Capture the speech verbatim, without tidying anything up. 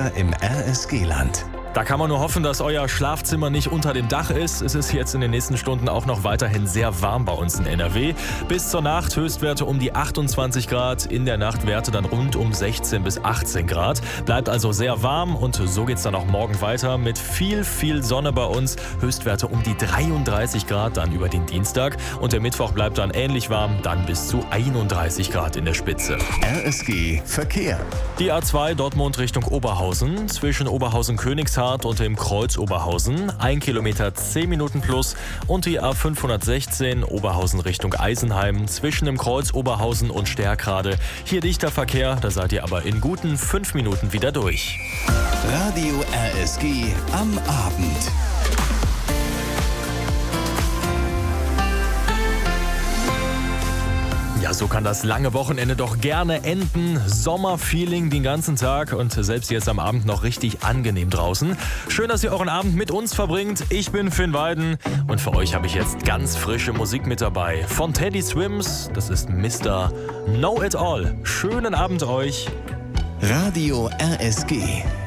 Wetter im R S G-Land. Da kann man nur hoffen, dass euer Schlafzimmer nicht unter dem Dach ist. Es ist jetzt in den nächsten Stunden auch noch weiterhin sehr warm bei uns in N R W. Bis zur Nacht Höchstwerte um die achtundzwanzig Grad, in der Nacht Werte dann rund um sechzehn bis achtzehn Grad. Bleibt also sehr warm und so geht's dann auch morgen weiter mit viel, viel Sonne bei uns. Höchstwerte um die dreiunddreißig Grad dann über den Dienstag. Und der Mittwoch bleibt dann ähnlich warm, dann bis zu einunddreißig Grad in der Spitze. R S G Verkehr. Die A zwei Dortmund Richtung Oberhausen, zwischen Oberhausen-Königshardt und dem Kreuz Oberhausen, ein Kilometer zehn Minuten plus, und die A fünfhundertsechzehn Oberhausen Richtung Eisenheim, zwischen dem Kreuz Oberhausen und Stärkrade. Hier dichter Verkehr, da seid ihr aber in guten fünf Minuten wieder durch. Radio R S G am Abend. Ja, so kann das lange Wochenende doch gerne enden. Sommerfeeling den ganzen Tag und selbst jetzt am Abend noch richtig angenehm draußen. Schön, dass ihr euren Abend mit uns verbringt. Ich bin Finn Weiden und für euch habe ich jetzt ganz frische Musik mit dabei. Von Teddy Swims, das ist Mister Know It All. Schönen Abend euch. Radio R S G.